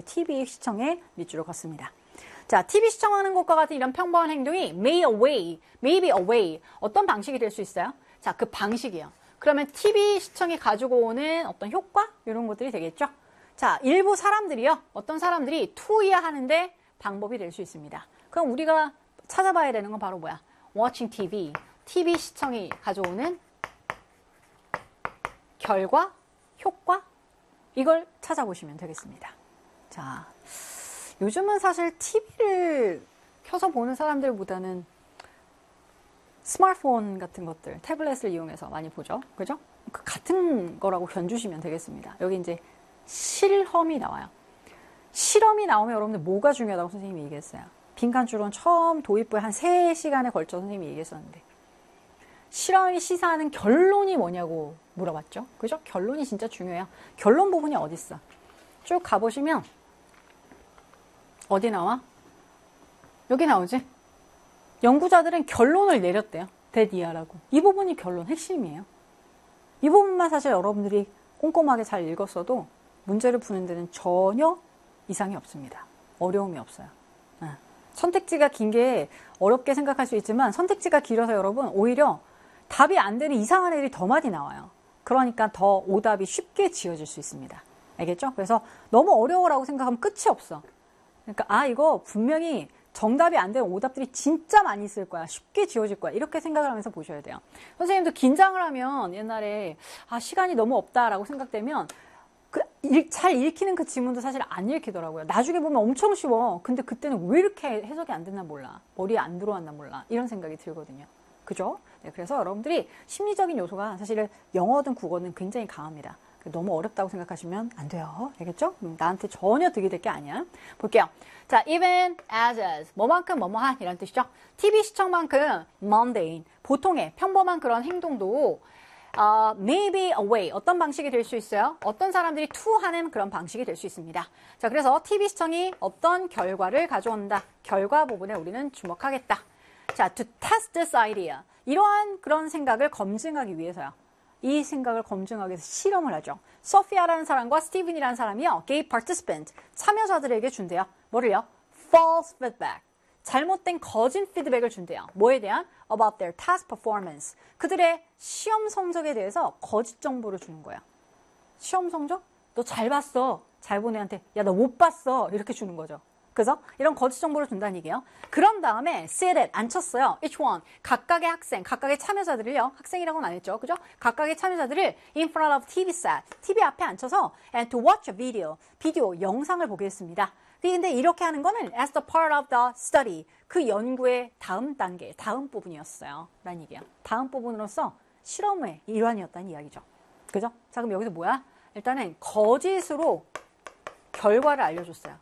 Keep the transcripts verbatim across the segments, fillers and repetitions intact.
티비 시청에 밑줄을 걷습니다. 자, 티비 시청하는 것과 같은 이런 평범한 행동이 may away, maybe away 어떤 방식이 될 수 있어요? 자, 그 방식이요. 그러면 티비 시청이 가지고 오는 어떤 효과? 이런 것들이 되겠죠? 자, 일부 사람들이요. 어떤 사람들이 투이야 하는데 방법이 될 수 있습니다. 그럼 우리가 찾아봐야 되는 건 바로 뭐야? watching 티비, 티비 시청이 가져오는 결과, 효과? 이걸 찾아보시면 되겠습니다. 자, 요즘은 사실 티비를 켜서 보는 사람들보다는 스마트폰 같은 것들, 태블릿을 이용해서 많이 보죠. 그죠? 그 같은 거라고 견주시면 되겠습니다. 여기 이제 실험이 나와요. 실험이 나오면 여러분들 뭐가 중요하다고 선생님이 얘기했어요. 빈칸추론 처음 도입부에 한 세 시간에 걸쳐 선생님이 얘기했었는데 실험이 시사하는 결론이 뭐냐고 물어봤죠. 그죠? 결론이 진짜 중요해요. 결론 부분이 어디 있어? 쭉 가보시면 어디 나와? 여기 나오지? 연구자들은 결론을 내렸대요. 데디아라고. 이 부분이 결론 핵심이에요. 이 부분만 사실 여러분들이 꼼꼼하게 잘 읽었어도 문제를 푸는 데는 전혀 이상이 없습니다. 어려움이 없어요. 네. 선택지가 긴 게 어렵게 생각할 수 있지만 선택지가 길어서 여러분 오히려 답이 안 되는 이상한 애들이 더 많이 나와요. 그러니까 더 오답이 쉽게 지어질 수 있습니다. 알겠죠? 그래서 너무 어려워라고 생각하면 끝이 없어. 그러니까 아 이거 분명히 정답이 안 되는 오답들이 진짜 많이 있을 거야. 쉽게 지워질 거야. 이렇게 생각을 하면서 보셔야 돼요. 선생님도 긴장을 하면 옛날에 아 시간이 너무 없다라고 생각되면 그, 일, 잘 읽히는 그 지문도 사실 안 읽히더라고요. 나중에 보면 엄청 쉬워. 근데 그때는 왜 이렇게 해석이 안 됐나 몰라. 머리에 안 들어왔나 몰라. 이런 생각이 들거든요. 그죠? 네, 그래서 여러분들이 심리적인 요소가 사실 영어든 국어는 굉장히 강합니다. 너무 어렵다고 생각하시면 안 돼요. 알겠죠? 나한테 전혀 득이 될 게 아니야. 볼게요. 자, even as as 뭐만큼 뭐뭐한 이런 뜻이죠. 티비 시청만큼 mundane 보통의 평범한 그런 행동도 uh, maybe a way 어떤 방식이 될 수 있어요? 어떤 사람들이 to 하는 그런 방식이 될 수 있습니다. 자, 그래서 티비 시청이 어떤 결과를 가져온다. 결과 부분에 우리는 주목하겠다. 자, to test this idea 이러한 그런 생각을 검증하기 위해서요. 이 생각을 검증하기 위해서 실험을 하죠. 소피아라는 사람과 스티븐이라는 사람이요. gay participant, 참여자들에게 준대요. 뭐를요? false feedback, 잘못된 거짓 피드백을 준대요. 뭐에 대한? about their task performance, 그들의 시험 성적에 대해서 거짓 정보를 주는 거야. 시험 성적? 너 잘 봤어. 잘 본 애한테 야, 너 못 봤어. 이렇게 주는 거죠. 그래서 이런 거짓 정보를 준다는 얘기예요. 그런 다음에 seated, 앉혔어요. each one, 각각의 학생, 각각의 참여자들을요. 학생이라고는 안 했죠. 그죠? 각각의 참여자들을 in front of 티비 set, 티비 앞에 앉혀서 and to watch a video, 비디오, 영상을 보게 했습니다. 근데 이렇게 하는 거는 as the part of the study, 그 연구의 다음 단계, 다음 부분이었어요. 라는 얘기야. 다음 부분으로서 실험의 일환이었다는 이야기죠. 그죠? 자, 그럼 여기서 뭐야? 일단은 거짓으로 결과를 알려줬어요.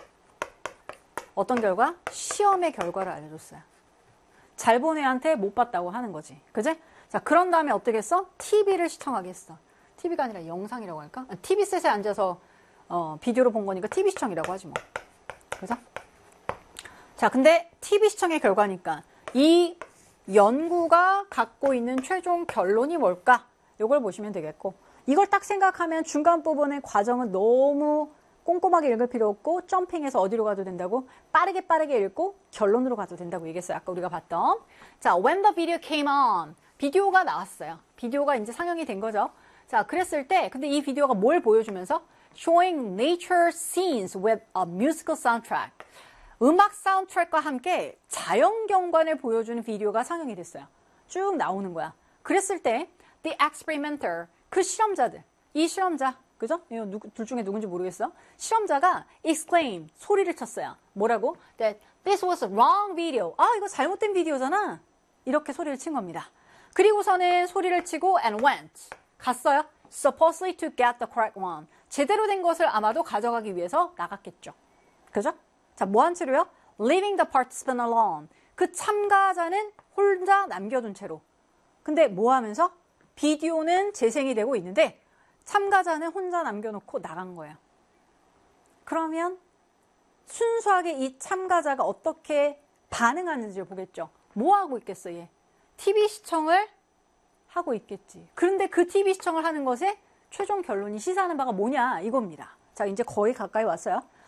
어떤 결과? 시험의 결과를 알려줬어요. 잘 본 애한테 못 봤다고 하는 거지. 그지? 자, 그런 다음에 어떻게 했어? 티비를 시청하게 했어. 티비가 아니라 영상이라고 할까? 티비 셋에 앉아서 어, 비디오로 본 거니까 티비 시청이라고 하지 뭐. 그죠? 자, 근데 티비 시청의 결과니까 이 연구가 갖고 있는 최종 결론이 뭘까? 이걸 보시면 되겠고, 이걸 딱 생각하면 중간 부분의 과정은 너무 꼼꼼하게 읽을 필요 없고 점핑해서 어디로 가도 된다고? 빠르게 빠르게 읽고 결론으로 가도 된다고 얘기했어요. 아까 우리가 봤던. 자, when the video came on. 비디오가 나왔어요. 비디오가 이제 상영이 된 거죠. 자, 그랬을 때 근데 이 비디오가 뭘 보여주면서? Showing nature scenes with a musical soundtrack. 음악 사운드트랙과 함께 자연 경관을 보여주는 비디오가 상영이 됐어요. 쭉 나오는 거야. 그랬을 때 the experimenter, 그 실험자들, 이 실험자, 그죠? 이거 누구, 둘 중에 누군지 모르겠어. 실험자가 exclaim, 소리를 쳤어요. 뭐라고? That this was a wrong video. 아, 이거 잘못된 비디오잖아. 이렇게 소리를 친 겁니다. 그리고서는 소리를 치고 and went, 갔어요. Supposedly to get the correct one. 제대로 된 것을 아마도 가져가기 위해서 나갔겠죠. 그죠? 자, 뭐한 채로요? Leaving the participant alone. 그 참가자는 혼자 남겨둔 채로. 근데 뭐 하면서? 비디오는 재생이 되고 있는데 참가자는 혼자 남겨놓고 나간 거예요. 그러면 순수하게 이 참가자가 어떻게 반응하는지를 보겠죠. 뭐 하고 있겠어, 얘? 티비 시청을 하고 있겠지. 그런데 그 티비 시청을 하는 것에 최종 결론이 시사하는 바가 뭐냐, 이겁니다. 자, 이제 거의 가까이 왔어요.